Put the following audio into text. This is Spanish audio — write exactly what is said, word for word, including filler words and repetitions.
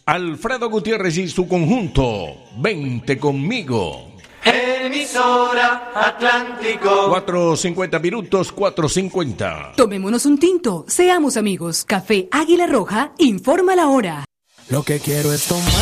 Alfredo Gutiérrez y su conjunto, Vente conmigo. Emisora Atlántico. cuatro cincuenta minutos, cuatro cincuenta. Tomémonos un tinto, seamos amigos. Café Águila Roja, informa la hora. Lo que quiero es tomar.